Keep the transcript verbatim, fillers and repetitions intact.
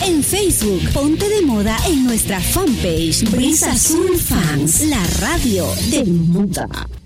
En Facebook, ponte de moda en nuestra fanpage Brisa Azul Fans, la radio de moda.